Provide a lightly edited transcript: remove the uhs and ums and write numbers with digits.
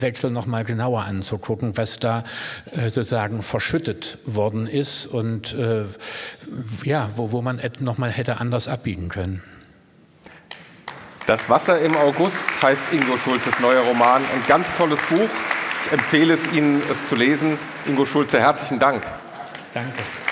Wechsel noch mal genauer anzugucken, was da sozusagen verschüttet worden ist und ja, wo man noch mal hätte anders abbiegen können. Das Wasser im August heißt Ingo Schulzes neuer Roman. Ein ganz tolles Buch. Ich empfehle es Ihnen, es zu lesen. Ingo Schulze, herzlichen Dank. Danke.